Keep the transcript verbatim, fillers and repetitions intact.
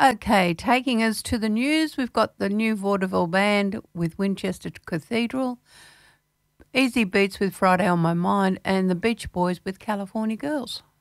Okay, taking us to the news, we've got the new vaudeville band with Winchester Cathedral, Easy Beats with Friday on My Mind, and the Beach Boys with California Girls.